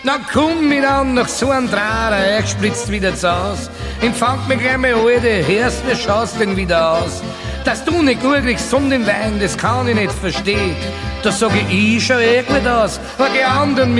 Na komm mit an, nach so einem Draht, er spritzt wieder zu aus. Empfangt mich gleich mal Alter, hörst, wie schaust denn wieder aus? Dass du nicht gut kriegst um den Wein, das kann ich nicht verstehen. Da sag ich schon eklig aus, aber die anderen